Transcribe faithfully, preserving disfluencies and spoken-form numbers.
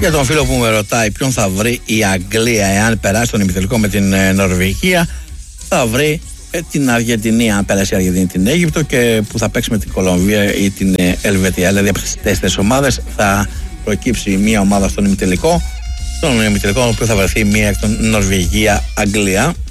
Για τον φίλο που με ρωτάει ποιον θα βρει η Αγγλία εάν περάσει τον ημιτελικό με την Νορβηγία, θα βρει την Αργεντινή, αν πέρασε η Αργεντινή την Αίγυπτο, και που θα παίξει με την Κολομβία ή την Ελβετία. Δηλαδή από τις τέσσερις ομάδες θα προκύψει μία ομάδα στον ημιτελικό, στον ημιτελικό ο οποίος θα βρεθεί μία εκ των Νορβηγία-Αγγλία.